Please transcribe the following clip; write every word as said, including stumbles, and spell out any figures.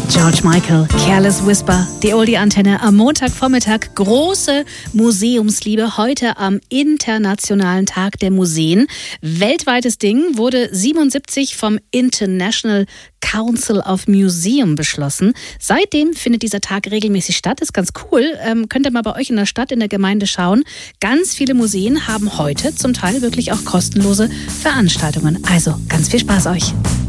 George Michael, Careless Whisper, die Oldie-Antenne am Montagvormittag. Große Museumsliebe heute am Internationalen Tag der Museen. Weltweites Ding, wurde siebenundsiebzig vom International Council of Museum beschlossen. Seitdem findet dieser Tag regelmäßig statt. Ist ganz cool. Ähm, könnt ihr mal bei euch in der Stadt, in der Gemeinde schauen. Ganz viele Museen haben heute zum Teil wirklich auch kostenlose Veranstaltungen. Also ganz viel Spaß euch.